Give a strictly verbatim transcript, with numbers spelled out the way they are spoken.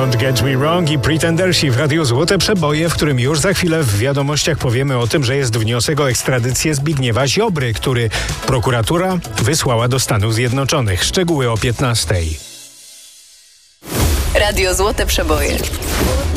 Don't Get Me Wrong i Pretendersi w Radiu Złote Przeboje, w którym już za chwilę w wiadomościach powiemy o tym, że jest wniosek o ekstradycję Zbigniewa Ziobry, który prokuratura wysłała do Stanów Zjednoczonych. Szczegóły o piętnastej. Radio Złote Przeboje.